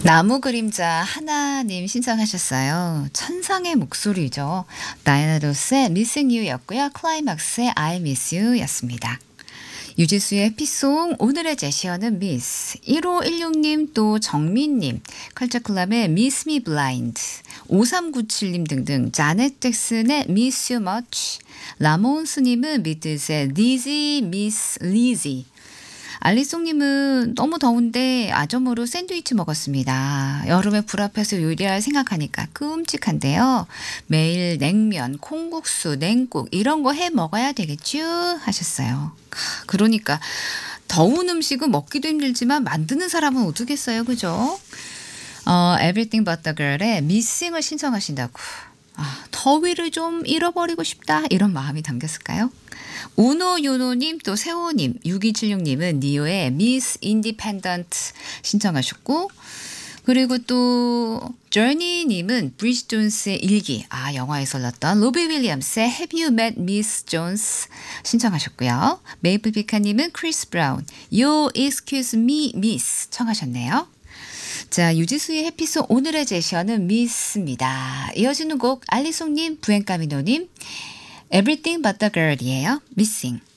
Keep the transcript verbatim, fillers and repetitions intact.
나무 그림자 하나님 신청하셨어요. 천상의 목소리죠. 다이아나 로스의 Missing You였고요. 클라이막스의 I Miss You였습니다. 유지수의 해피송 오늘의 제시어는 미스 일오일육 님 또 정민님 컬처클럽의 Miss Me Blind 오삼구칠 님 등등 자넷 잭슨의 Miss You Much 라몬스님은 비트스의 Dizzy Miss Lizzy 알리송님은 너무 더운데 아점으로 샌드위치 먹었습니다. 여름에 불 앞에서 요리할 생각하니까 끔찍한데요. 매일 냉면, 콩국수, 냉국 이런 거 해 먹어야 되겠죠? 하셨어요. 그러니까 더운 음식은 먹기도 힘들지만 만드는 사람은 어떻겠어요. 그죠? 어, Everything But The Girl의 Missing을 신청하신다고. 아, 더위를 좀 잃어버리고 싶다 이런 마음이 담겼을까요? 우노요노님 또 세호님 육이칠육 님은 니오의 Miss Independent 신청하셨고 그리고 또 저니님은 브리지 존스의 일기 아 영화에서 났던 로비 윌리엄스의 Have You Met Miss Jones 신청하셨고요. 메이플피카님은 크리스 브라운 You Excuse Me Miss 청하셨네요. 자, 유지수의 해피송 오늘의 제시어는 미스입니다. 이어지는 곡 알리송님, 부엔카미노님, Everything But The Girl이에요. Missing.